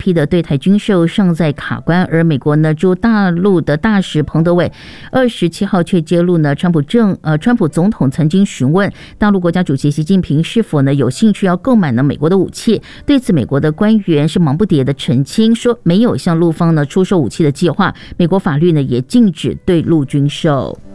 批的对台军售尚在卡关，而美国呢驻大陆的大使彭德伟27号却揭露呢，川普总统曾经询问大陆国家主席习近平是否呢有兴趣要购买呢美国的武器。对此，美国的官员是忙不迭的澄清说，没有向陆方呢出售武器的计划，美国法律呢也禁止对陆军售。